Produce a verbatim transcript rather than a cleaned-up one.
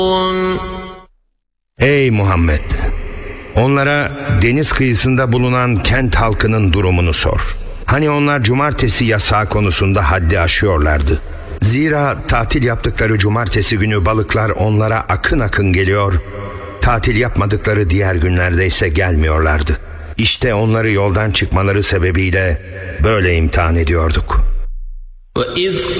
Ey Muhammed! Onlara deniz kıyısında bulunan kent halkının durumunu sor. Hani onlar cumartesi yasağı konusunda haddi aşıyorlardı. Zira tatil yaptıkları cumartesi günü balıklar onlara akın akın geliyor, tatil yapmadıkları diğer günlerde ise gelmiyorlardı. İşte onları yoldan çıkmaları sebebiyle böyle imtihan ediyorduk. وَإِذْ